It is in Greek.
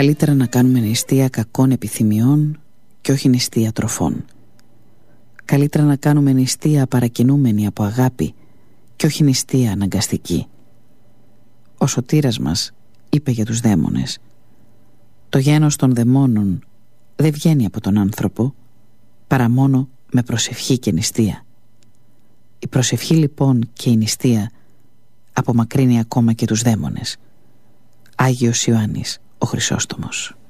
Καλύτερα να κάνουμε νηστεία κακών επιθυμιών και όχι νηστεία τροφών. Καλύτερα να κάνουμε νηστεία παρακινούμενη από αγάπη και όχι νηστεία αναγκαστική. Ο σωτήρας μας είπε για τους δαίμονες: το γένος των δαιμόνων δεν βγαίνει από τον άνθρωπο παρά μόνο με προσευχή και νηστεία. Η προσευχή λοιπόν και η νηστεία απομακρύνει ακόμα και τους δαίμονες. Άγιος Ιωάννης ο Χρυσόστομος.